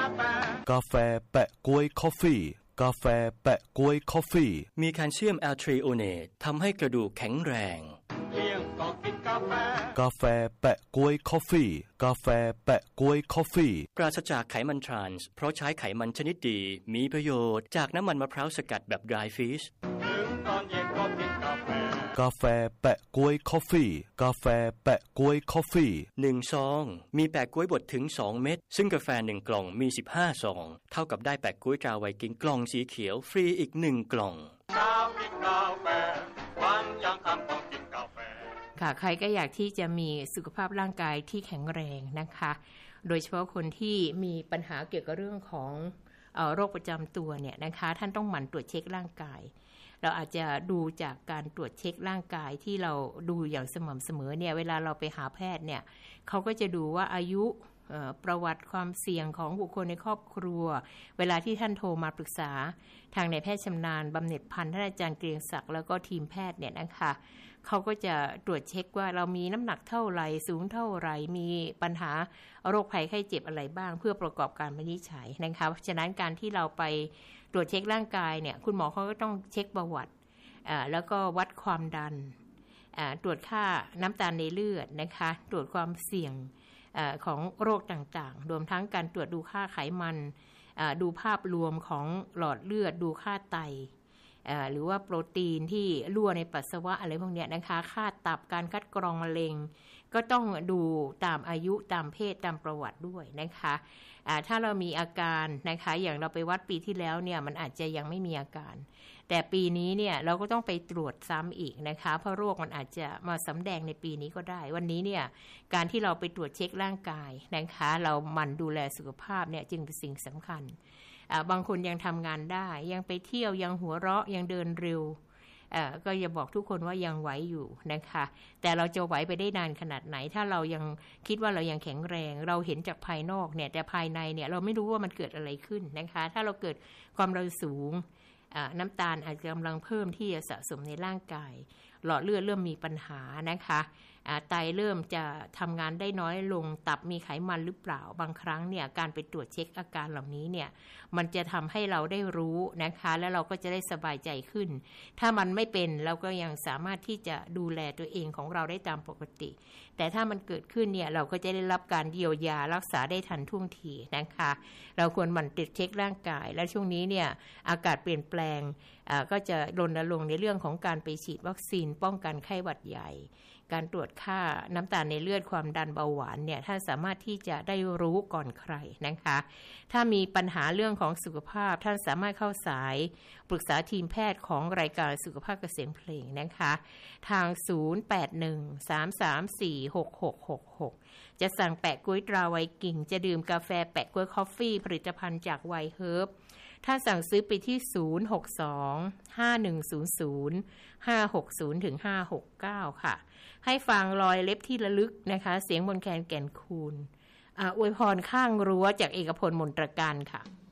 กาแฟแปะก๊วยคอฟฟี่กาแฟแปะก๊วยคอฟฟี่มีแคลเซียมแอลทริโอเนตทำให้กระดูกแข็งแรงกาแฟแปะก๊วยคอฟฟี่กาแฟแปะก๊วยคอฟฟี่ปราศจากไขมันทรานส์เพราะใช้ไขมันชนิดดีมีประโยชน์จากน้ำมันมะพร้าวสกัดแบบ dry fish กาแฟแปะก๊วยคอฟฟี่กาแฟแปะก๊วยคอฟฟี่ 1 ซองมีแปะก๊วยบดถึง2เม็ดซึ่งกาแฟ1กล่องมี15ซองเท่ากับได้แปะก๊วยกาไวกิ้งกล่องสีเขียวฟรีอีก1กล่องค่ะใครก็อยากที่จะมีสุขภาพร่างกายที่แข็งแรงนะคะโดยเฉพาะคนที่มีปัญหาเกี่ยวกับเรื่องของโรคประจำตัวเนี่ยนะคะท่านต้องหมั่นตรวจเช็คร่างกายเราอาจจะดูจากการตรวจเช็คร่างกายที่เราดูอย่างสม่ำเสมอเนี่ยเวลาเราไปหาแพทย์เนี่ยเขาก็จะดูว่าอายุประวัติความเสี่ยงของบุคคลในครอบครัวเวลาที่ท่านโทรมาปรึกษาทางนายแพทย์ชำนาญบำเหน็จพันธ์ท่านอาจารย์เกรียงศักดิ์แล้วก็ทีมแพทย์เนี่ยนะคะเขาก็จะตรวจเช็คว่าเรามีน้ำหนักเท่าไหร่สูงเท่าไหร่มีปัญหาโรคภัยไข้เจ็บอะไรบ้างเพื่อประกอบการวินิจฉัยนะคะเพราะฉะนั้นการที่เราไปตรวจเช็คร่างกายเนี่ยคุณหมอเขาก็ต้องเช็คประวัติแล้วก็วัดความดันตรวจค่าน้ำตาลในเลือดนะคะตรวจความเสี่ยงของโรคต่างๆรวมทั้งการตรวจดูค่าไขมันดูภาพรวมของหลอดเลือดดูค่าไตหรือว่าโปรตีนที่รั่วในปัสสาวะอะไรพวกนี้นะคะค่าตับการคัดกรองมะเร็งก็ต้องดูตามอายุตามเพศตามประวัติด้วยนะคะถ้าเรามีอาการนะคะอย่างเราไปวัดปีที่แล้วเนี่ยมันอาจจะยังไม่มีอาการแต่ปีนี้เนี่ยเราก็ต้องไปตรวจซ้ำอีกนะคะเพราะโรคมันอาจจะมาสำแดงในปีนี้ก็ได้วันนี้เนี่ยการที่เราไปตรวจเช็คร่างกายนะคะเราหมั่นดูแลสุขภาพเนี่ยจึงเป็นสิ่งสำคัญบางคนยังทำงานได้ยังไปเที่ยวยังหัวเราะยังเดินเร็วก็อย่าบอกทุกคนว่ายังไหวอยู่นะคะแต่เราจะไหวไปได้นานขนาดไหนถ้าเรายังคิดว่าเรายังแข็งแรงเราเห็นจากภายนอกเนี่ยแต่ภายในเนี่ยเราไม่รู้ว่ามันเกิดอะไรขึ้นนะคะถ้าเราเกิดความดันสูงน้ำตาลอาจจะกำลังเพิ่มที่จะสะสมในร่างกายหลอดเลือดเริ่มมีปัญหานะคะไตเริ่มจะทำงานได้น้อยลงตับมีไขมันหรือเปล่าบางครั้งเนี่ยการไปตรวจเช็คอาการเหล่านี้เนี่ยมันจะทำให้เราได้รู้นะคะแล้วเราก็จะได้สบายใจขึ้นถ้ามันไม่เป็นเราก็ยังสามารถที่จะดูแลตัวเองของเราได้ตามปกติแต่ถ้ามันเกิดขึ้นเนี่ยเราก็จะได้รับการเยียวยารักษาได้ทันท่วงทีนะคะเราควรหมั่นตรวจเช็คร่างกายและช่วงนี้เนี่ยอากาศเปลี่ยนแปลงก็จะรณรงค์ในเรื่องของการไปฉีดวัคซีนป้องกันไข้หวัดใหญ่การตรวจค่าน้ำตาลในเลือดความดันเบาหวานเนี่ยท่านสามารถที่จะได้รู้ก่อนใครนะคะถ้ามีปัญหาเรื่องของสุขภาพท่านสามารถเข้าสายปรึกษาทีมแพทย์ของรายการสุขภาพเกษมเพลงนะคะทาง0813346666จะสั่งแปะก๊วยตราไวกิ่งจะดื่มกาแฟแปะก๊วยคอฟฟี่ผลิตภัณฑ์จากไวเฮิร์บถ้าสั่งซื้อไปที่062-5100-560-569 ค่ะให้ฟังรอยเล็บที่ระลึกนะคะเสียงบนแคนแก่นคูนอวยพรข้างรั้วจากเอกพลมนตรการค่ะ